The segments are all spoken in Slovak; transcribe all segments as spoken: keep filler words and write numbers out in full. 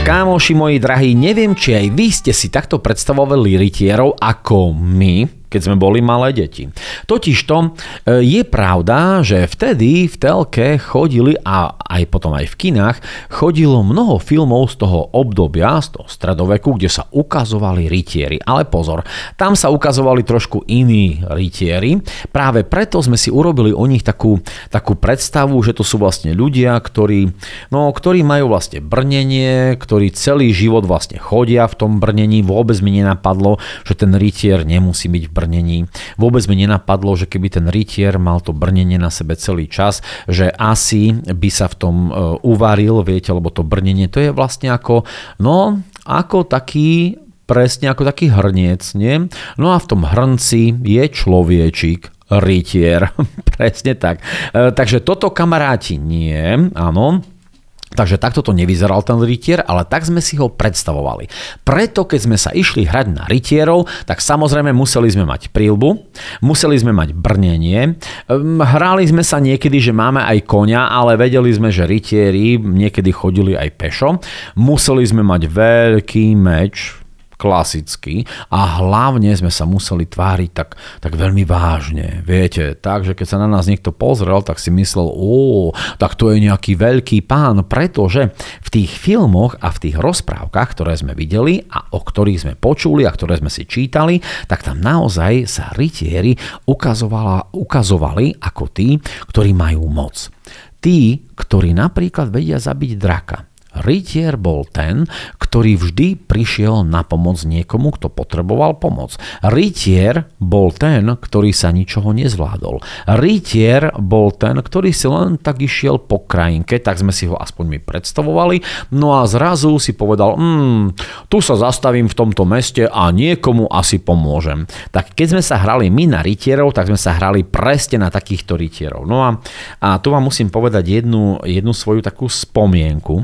Kámoši moji drahí, neviem, či aj vy ste si takto predstavovali rytierov ako my, keď sme boli malé deti. Totižto je pravda, že vtedy v telke chodili a aj potom aj v kinách chodilo mnoho filmov z toho obdobia, z toho stredoveku, kde sa ukazovali rytieri. Ale pozor, tam sa ukazovali trošku iní rytieri. Práve preto sme si urobili o nich takú, takú predstavu, že to sú vlastne ľudia, ktorí, no, ktorí majú vlastne brnenie, ktorí celý život vlastne chodia v tom brnení. Vôbec mi nenapadlo, že ten rytier nemusí byť v brnení. Vôbec mi nenapadlo, že keby ten rytier mal to brnenie na sebe celý čas, že asi by sa v tom uvaril, viete, lebo to brnenie to je vlastne ako, no, ako taký, presne ako taký hrniec, nie? No a v tom hrnci je človečik, rytier, presne tak. E, takže toto kamaráti nie, áno. Takže takto to nevyzeral ten rytier, ale tak sme si ho predstavovali. Preto, keď sme sa išli hrať na rytierov, tak samozrejme museli sme mať príľbu, museli sme mať brnenie, hrali sme sa niekedy, že máme aj koňa, ale vedeli sme, že rytieri niekedy chodili aj pešo. Museli sme mať veľký meč, klasicky, a hlavne sme sa museli tváriť tak, tak veľmi vážne. Viete, takže keď sa na nás niekto pozrel, tak si myslel, ó, tak to je nejaký veľký pán, pretože v tých filmoch a v tých rozprávkach, ktoré sme videli a o ktorých sme počuli a ktoré sme si čítali, tak tam naozaj sa rytieri ukazovali ako tí, ktorí majú moc. Tí, ktorí napríklad vedia zabiť draka. Rytier bol ten, ktorý vždy prišiel na pomoc niekomu, kto potreboval pomoc. Rytier bol ten, ktorý sa ničoho nezvládol. Rytier bol ten, ktorý si len tak išiel po krajinke, tak sme si ho aspoň my predstavovali, no a zrazu si povedal, hmm, tu sa zastavím v tomto meste a niekomu asi pomôžem. Tak keď sme sa hrali my na rytierov, tak sme sa hrali presne na takýchto rytierov. No a, a tu vám musím povedať jednu, jednu svoju takú spomienku,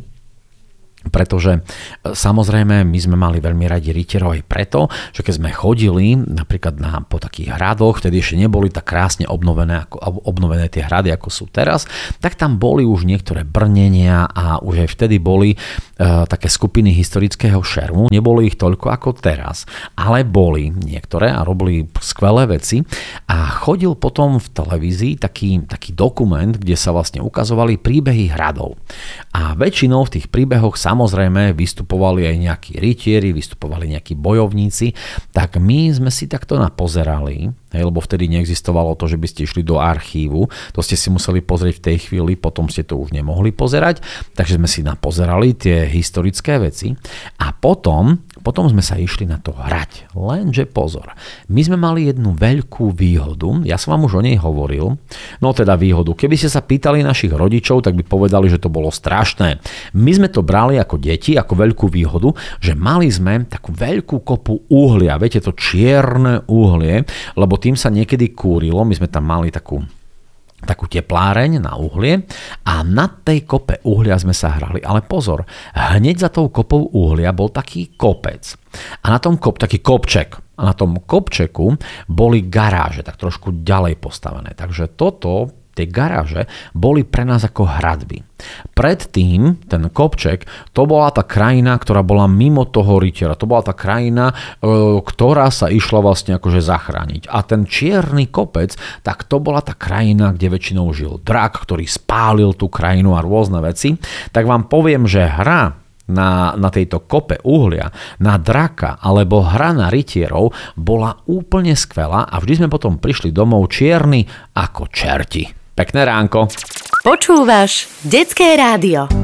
pretože samozrejme my sme mali veľmi radi rytierov aj preto, že keď sme chodili napríklad na, po takých hradoch, vtedy ešte neboli tak krásne obnovené, ako, obnovené tie hrady, ako sú teraz, tak tam boli už niektoré brnenia a už aj vtedy boli e, také skupiny historického šermu. Neboli ich toľko ako teraz, ale boli niektoré a robili skvelé veci a chodil potom v televízii taký, taký dokument, kde sa vlastne ukazovali príbehy hradov. A väčšinou v tých príbehoch sa samozrejme vystupovali aj nejakí rytieri, vystupovali nejakí bojovníci, tak my sme si takto napozerali, hej, lebo vtedy neexistovalo to, že by ste išli do archívu, to ste si museli pozrieť v tej chvíli, potom ste to už nemohli pozerať, takže sme si napozerali tie historické veci a potom, potom sme sa išli na to hrať. Lenže pozor, my sme mali jednu veľkú výhodu, ja som vám už o nej hovoril, no teda výhodu, keby ste sa pýtali našich rodičov, tak by povedali, že to bolo strašné. My sme to brali ako deti, ako veľkú výhodu, že mali sme takú veľkú kopu uhlia, viete, to čierne uhlie, lebo tým sa niekedy kúrilo, my sme tam mali takú takú tepláreň na uhlie a na tej kope uhlia sme sa hrali. Ale pozor, hneď za tou kopou uhlia bol taký kopec a na tom kop, taký kopček a na tom kopčeku boli garáže, tak trošku ďalej postavené. Takže toto, tie garáže boli pre nás ako hradby. Predtým ten kopček, to bola tá krajina, ktorá bola mimo toho rytiera. To bola tá krajina, ktorá sa išla vlastne akože zachrániť. A ten čierny kopec, tak to bola tá krajina, kde väčšinou žil drak, ktorý spálil tú krajinu a rôzne veci. Tak vám poviem, že hra na, na tejto kope uhlia, na draka alebo hra na rytierov bola úplne skvelá a vždy sme potom prišli domov čierni ako čerti. Pekné ránko. Počúvaš Detské rádio.